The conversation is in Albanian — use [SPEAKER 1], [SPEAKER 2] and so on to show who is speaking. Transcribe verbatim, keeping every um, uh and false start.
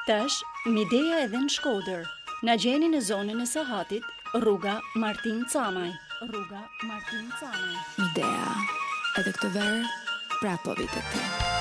[SPEAKER 1] Tash, Midea edhe në Shkodër. Na gjeni në zonën e Sahatit, rruga Martin Camaj. Rruga Martin Camaj.
[SPEAKER 2] Midea, edhe këtë verë, prapë po vi tek ti.